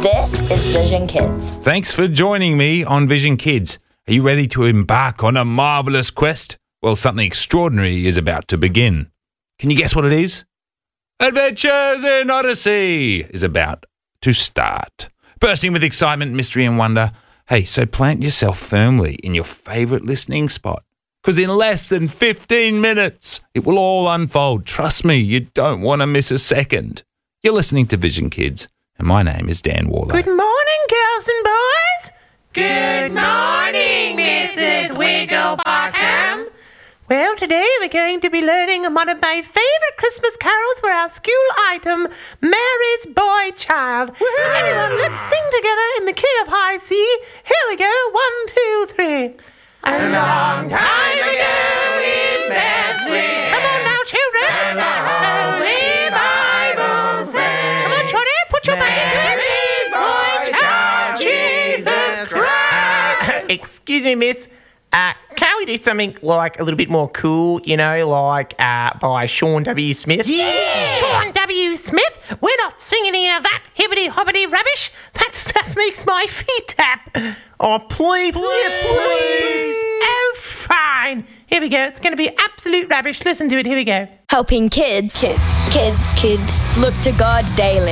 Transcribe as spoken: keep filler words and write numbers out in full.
This is Vision Kids. Thanks for joining me on Vision Kids. Are you ready to embark on a marvellous quest? Well, something extraordinary is about to begin. Can you guess what it is? Adventures in Odyssey is about to start. Bursting with excitement, mystery and wonder. Hey, so plant yourself firmly in your favourite listening spot. Because in less than fifteen minutes, it will all unfold. Trust me, you don't want to miss a second. You're listening to Vision Kids, and my name is Dan Warlow. Good morning, girls and boys. Good morning, Missus Wigglebottom. Well, today we're going to be learning one of my favourite Christmas carols for our school item, Mary's Boy Child. Woo-hoo. Everyone, let's sing together in the key of high C. Here we go. One, two, three. A long time ago in Bethlehem. Come on now, children. And the Holy Bible says. Come on, Johnny, put your back into it. Mary's Boy Child, Jesus Christ. Excuse me, miss. Uh, can we do something like a little bit more cool, you know, like uh, by Sean W. Smith? Yeah! Sean W. Smith? We're not singing any of that hibbity-hobbity rubbish. That stuff makes my feet tap. Oh, please, Please. please. Oh, fine. Here we go. It's going to be absolute rubbish. Listen to it. Here we go. Helping kids. Kids. Kids. Kids. Look to God daily.